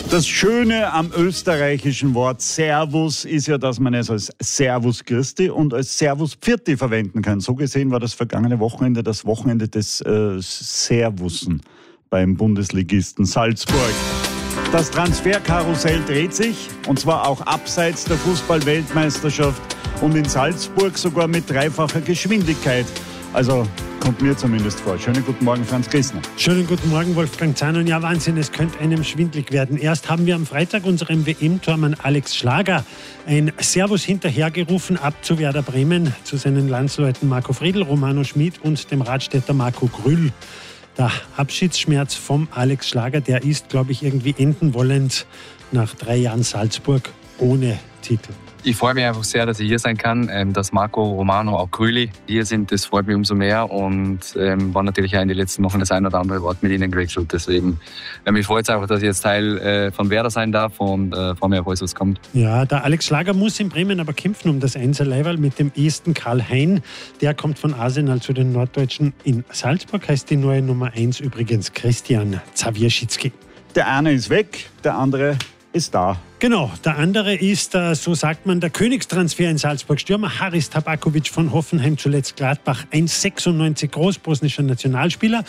Das Schöne am österreichischen Wort Servus ist ja, dass man es als Servus Christi und als Servus Pfirti verwenden kann. So gesehen war das vergangene Wochenende das Wochenende des Servussen beim Bundesligisten Salzburg. Das Transferkarussell dreht sich, und zwar auch abseits der Fußball-Weltmeisterschaft und in Salzburg sogar mit dreifacher Geschwindigkeit. Also kommt mir zumindest vor. Schönen guten Morgen, Franz Grissner. Schönen guten Morgen, Wolfgang Zahn. Und ja, Wahnsinn, es könnte einem schwindlig werden. Erst haben wir am Freitag unserem WM-Tormann Alex Schlager ein Servus hinterhergerufen ab zu Werder Bremen, zu seinen Landsleuten Marco Friedl, Romano Schmid und dem Radstädter Marco Grüll. Der Abschiedsschmerz vom Alex Schlager, der ist, glaube ich, irgendwie enden wollend nach 3 Jahren Salzburg ohne Titel. Ich freue mich einfach sehr, dass ich hier sein kann, dass Marco, Romano, auch Grüli hier sind. Das freut mich umso mehr und war natürlich auch in den letzten Wochen das ein oder andere Wort mit ihnen gewechselt. Deswegen mich freut es einfach, dass ich jetzt Teil von Werder sein darf und freue mich auf alles, was kommt. Ja, der Alex Schlager muss in Bremen aber kämpfen um das Einserleiberl mit dem Esten Karl Hein. Der kommt von Arsenal zu den Norddeutschen. In Salzburg heißt die neue Nummer 1 übrigens Christian Zawierzicki. Der eine ist weg, der andere ist da. Genau, der andere ist, so sagt man, der Königstransfer in Salzburg. Stürmer Haris Tabakovic von Hoffenheim, zuletzt Gladbach, 1,96 groß, bosnischer Nationalspieler,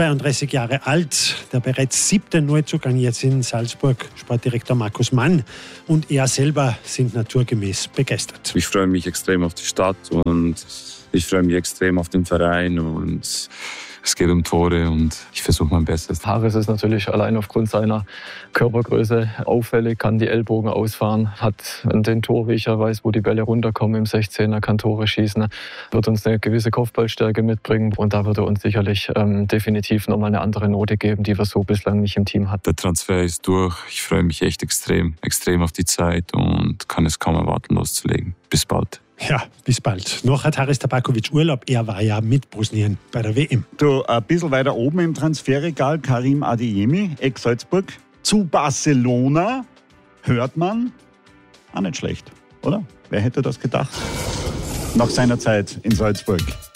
32 Jahre alt, der bereits 7. Neuzugang jetzt in Salzburg, Sportdirektor Markus Mann und er selber sind naturgemäß begeistert. Ich freue mich extrem auf die Stadt und ich freue mich extrem auf den Verein und es geht um Tore und ich versuche mein Bestes. Haris ist natürlich allein aufgrund seiner Körpergröße auffällig, kann die Ellbogen ausfahren, hat den Torriecher, weiß, wo die Bälle runterkommen im 16er, kann Tore schießen, wird uns eine gewisse Kopfballstärke mitbringen und da wird er uns sicherlich definitiv nochmal eine andere Note geben, die wir so bislang nicht im Team hatten. Der Transfer ist durch, ich freue mich echt extrem auf die Zeit und kann es kaum erwarten loszulegen. Bis bald. Ja, bis bald. Noch hat Haris Tabakovic Urlaub. Er war ja mit Bosnien bei der WM. Du, ein bisschen weiter oben im Transferregal, Karim Adeyemi, Ex-Salzburg, zu Barcelona, hört man, auch nicht schlecht, oder? Wer hätte das gedacht? Nach seiner Zeit in Salzburg.